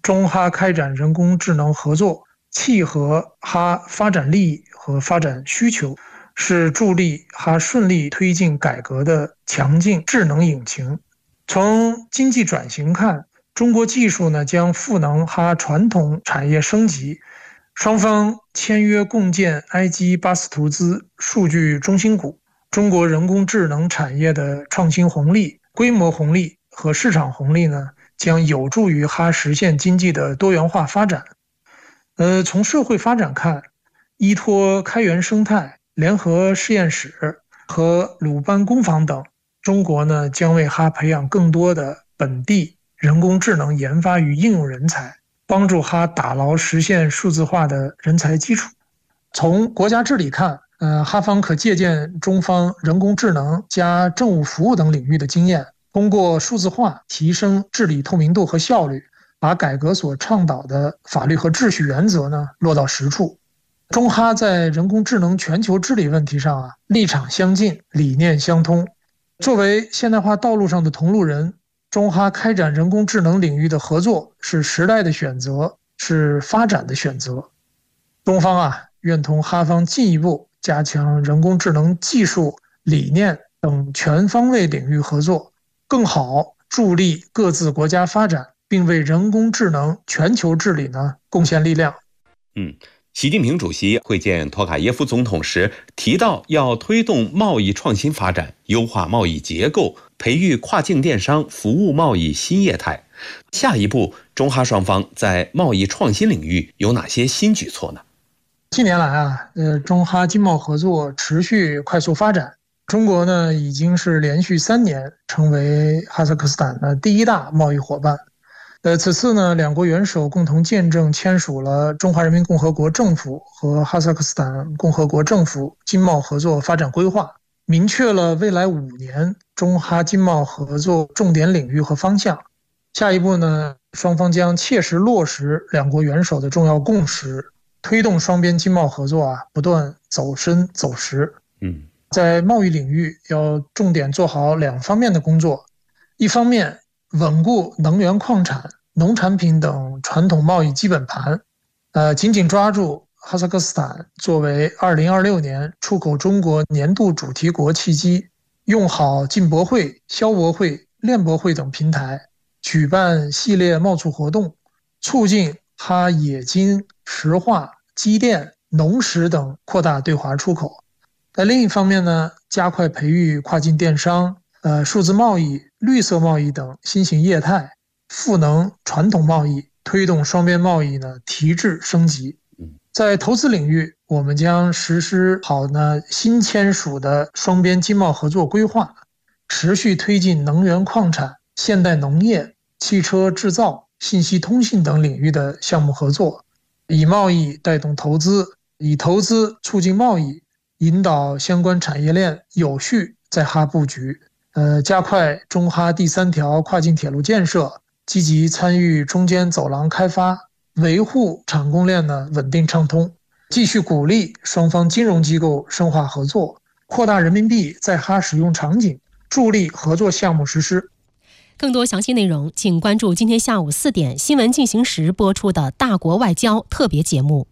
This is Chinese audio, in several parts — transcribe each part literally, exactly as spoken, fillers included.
中哈开展人工智能合作，契合哈发展利益和发展需求，是助力哈顺利推进改革的强劲智能引擎。从经济转型看，中国技术呢将赋能哈传统产业升级，双方签约共建 I G 巴斯图兹数据中心谷。中国人工智能产业的创新红利、规模红利和市场红利呢，将有助于哈实现经济的多元化发展。呃，从社会发展看，依托开源生态、联合实验室和鲁班工坊等，中国呢将为哈培养更多的本地人工智能研发与应用人才，帮助哈打牢实现数字化的人才基础。从国家治理看，呃，哈方可借鉴中方人工智能加政务服务等领域的经验，通过数字化提升治理透明度和效率，把改革所倡导的法律和秩序原则呢落到实处。中哈在人工智能全球治理问题上啊，立场相近，理念相通。作为现代化道路上的同路人，中哈开展人工智能领域的合作是时代的选择，是发展的选择。中方啊，愿同哈方进一步加强人工智能技术、理念等全方位领域合作，更好助力各自国家发展，并为人工智能全球治理呢贡献力量。 嗯，习近平主席会见托卡耶夫总统时提到，要推动贸易创新发展，优化贸易结构，培育跨境电商服务贸易新业态。下一步，中哈双方在贸易创新领域有哪些新举措呢？ 近年来啊，呃，中哈经贸合作持续快速发展。中国呢，已经是连续三年成为哈萨克斯坦的第一大贸易伙伴。呃，此次呢，两国元首共同见证签署了中华人民共和国政府和哈萨克斯坦共和国政府经贸合作发展规划，明确了未来五年中哈经贸合作重点领域和方向。下一步呢，双方将切实落实两国元首的重要共识，推动双边经贸合作啊不断走深走实。 嗯， 在贸易领域要重点做好两方面的工作，一方面稳固能源矿产、农产品等传统贸易基本盘，呃，紧紧抓住哈萨克斯坦作为二零二六年出口中国年度主题国契机，用好进博会、消博会、链博会等平台，举办系列贸促活动，促进哈冶金、石化、机电、农食等扩大对华出口。在另一方面呢，加快培育跨境电商、呃数字贸易、绿色贸易等新型业态，赋能传统贸易，推动双边贸易呢提质升级。在投资领域，我们将实施好呢新签署的双边经贸合作规划，持续推进能源矿产、现代农业、汽车制造、信息通信等领域的项目合作，以贸易带动投资，以投资促进贸易，引导相关产业链有序在哈布局。呃，加快中哈第三条跨境铁路建设，积极参与中间走廊开发，维护产供链的稳定畅通，继续鼓励双方金融机构深化合作，扩大人民币在哈使用场景，助力合作项目实施。 更多详细内容，请关注今天下午四点新闻进行时播出的大国外交特别节目。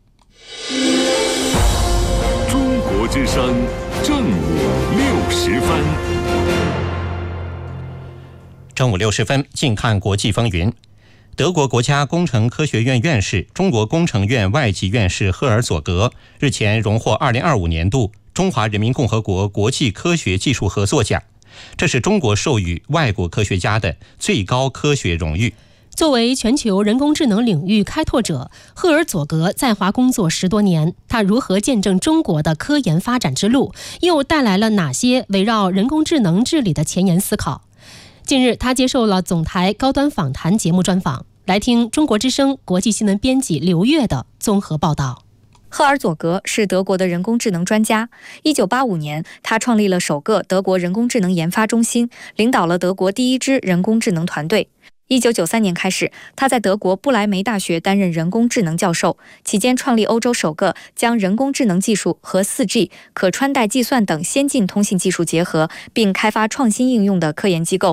中国之声正午六十分。 正午六十分，近看国际风云。德国国家工程科学院院士、中国工程院外籍院士赫尔佐格日前荣获二零二五年度中华人民共和国国际科学技术合作奖，这是中国授予外国科学家的最高科学荣誉。 作为全球人工智能领域开拓者，赫尔佐格在华工作十多年，他如何见证中国的科研发展之路，又带来了哪些围绕人工智能治理的前沿思考？近日，他接受了总台高端访谈节目专访，来听中国之声国际新闻编辑刘月的综合报道。 赫尔佐格是德国的人工智能专家。一九八五年，他创立了首个德国人工智能研发中心，领导了德国第一支人工智能团队。一九九三年开始，他在德国不莱梅大学担任人工智能教授，期间创立欧洲首个将人工智能技术和 四 G、可穿戴计算等先进通信技术结合，并开发创新应用的科研机构。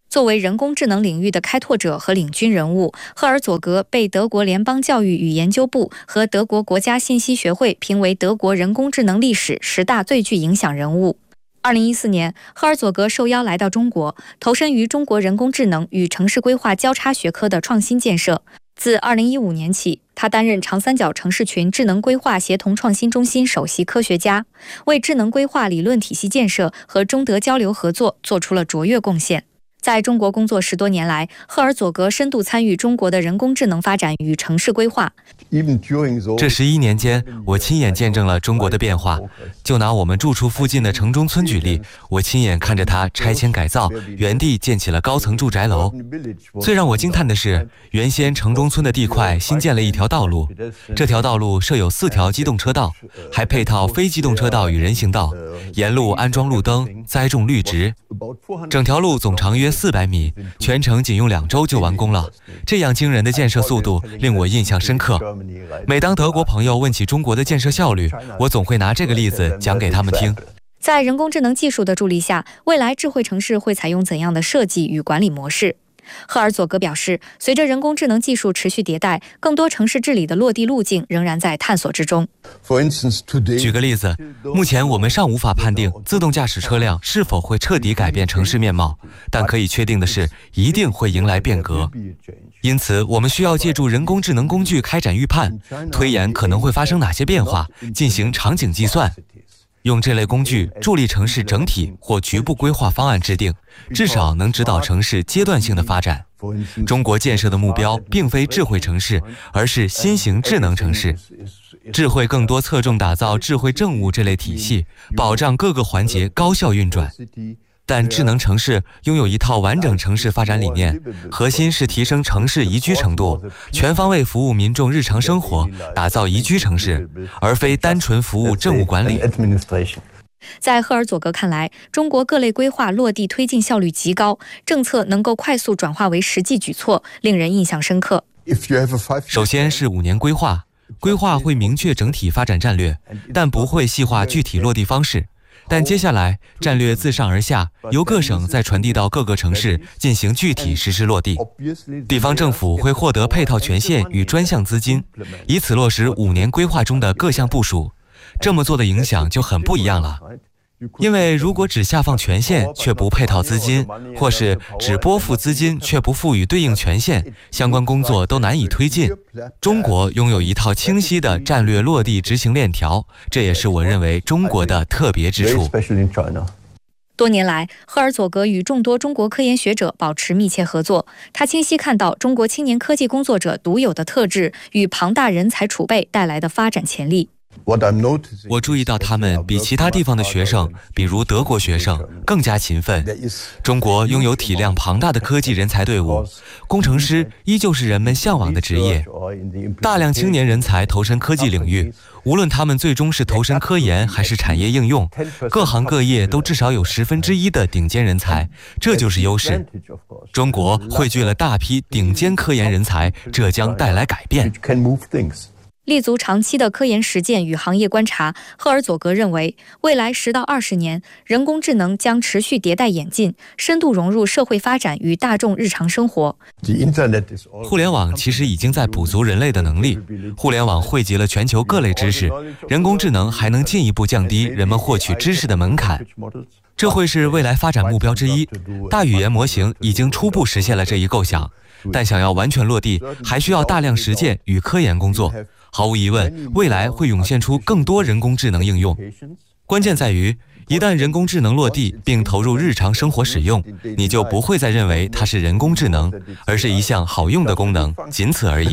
作为人工智能领域的开拓者和领军人物，赫尔佐格被德国联邦教育与研究部和德国国家信息学会评为德国人工智能历史十大最具影响人物。二零一四年，赫尔佐格受邀来到中国，投身于中国人工智能与城市规划交叉学科的创新建设。自二零一五年起，他担任长三角城市群智能规划协同创新中心首席科学家，为智能规划理论体系建设和中德交流合作做出了卓越贡献。在中国工作十多年来，赫尔佐格深度参与中国的人工智能发展与城市规划。 这十一年间，我亲眼见证了中国的变化。就拿我们住处附近的城中村举例，我亲眼看着它拆迁改造，原地建起了高层住宅楼。最让我惊叹的是，原先城中村的地块新建了一条道路，这条道路设有四条机动车道，还配套非机动车道与人行道，沿路安装路灯，栽种绿植。整条路总长约四百米，全程仅用两周就完工了。这样惊人的建设速度令我印象深刻。每当德国朋友问起中国的建设效率，我总会拿这个例子讲给他们听。 在人工智能技术的助力下，未来智慧城市会采用怎样的设计与管理模式？赫尔佐格表示，随着人工智能技术持续迭代，更多城市治理的落地路径仍然在探索之中。 举个例子，目前我们尚无法判定自动驾驶车辆是否会彻底改变城市面貌，但可以确定的是，一定会迎来变革。因此，我们需要借助人工智能工具开展预判，推演可能会发生哪些变化，进行场景计算。用这类工具助力城市整体或局部规划方案制定，至少能指导城市阶段性的发展。中国建设的目标并非智慧城市，而是新型智能城市。智慧更多侧重打造智慧政务这类体系，保障各个环节高效运转。但智能城市拥有一套完整城市发展理念，核心是提升城市宜居程度，全方位服务民众日常生活，打造宜居城市，而非单纯服务政务管理。 在赫尔佐格看来，中国各类规划落地推进效率极高，政策能够快速转化为实际举措，令人印象深刻。 首先是五年规划，规划会明确整体发展战略，但不会细化具体落地方式。但接下来，战略自上而下，由各省再传递到各个城市，进行具体实施落地。地方政府会获得配套权限与专项资金，以此落实五年规划中的各项部署。这么做的影响就很不一样了。因为如果只下放权限却不配套资金，或是只拨付资金却不赋予对应权限，相关工作都难以推进。中国拥有一套清晰的战略落地执行链条，这也是我认为中国的特别之处。 多年来，赫尔佐格与众多中国科研学者保持密切合作，他清晰看到中国青年科技工作者独有的特质与庞大人才储备带来的发展潜力。 我注意到他们比其他地方的学生，比如德国学生，更加勤奋。中国拥有体量庞大的科技人才队伍，工程师依旧是人们向往的职业。大量青年人才投身科技领域，无论他们最终是投身科研还是产业应用，各行各业都至少有十分之一的顶尖人才，这就是优势。中国汇聚了大批顶尖科研人才，这将带来改变。 立足长期的科研实践与行业观察，赫尔佐格认为，未来十到二十年，人工智能将持续迭代演进，深度融入社会发展与大众日常生活。 互联网其实已经在补足人类的能力，互联网汇集了全球各类知识，人工智能还能进一步降低人们获取知识的门槛。这会是未来发展目标之一。大语言模型已经初步实现了这一构想，但想要完全落地，还需要大量实践与科研工作。毫无疑问，未来会涌现出更多人工智能应用。关键在于，一旦人工智能落地并投入日常生活使用，你就不会再认为它是人工智能，而是一项好用的功能，仅此而已。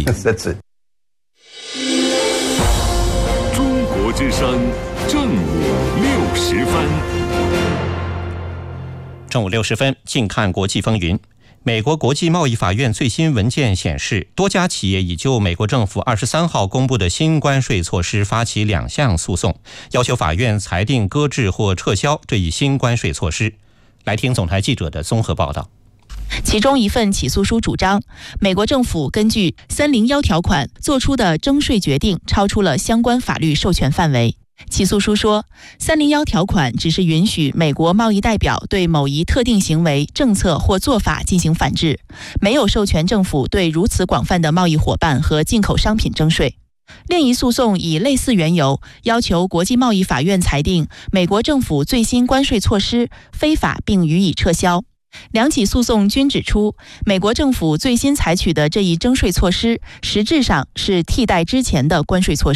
中国之声正午六时分。 正午六十分，近看国际风云。美国国际贸易法院最新文件显示，多家企业已就美国政府二十三号公布的新关税措施发起两项诉讼，要求法院裁定搁置或撤销这一新关税措施。来听总台记者的综合报道。 其中一份起诉书主张，美国政府根据三零一条款做出的征税决定超出了相关法律授权范围。 起诉书说，三零一条款只是允许美国贸易代表对某一特定行为、政策或做法进行反制，没有授权政府对如此广泛的贸易伙伴和进口商品征税。另一诉讼以类似缘由，要求国际贸易法院裁定美国政府最新关税措施非法并予以撤销。两起诉讼均指出，美国政府最新采取的这一征税措施实质上是替代之前的关税措施。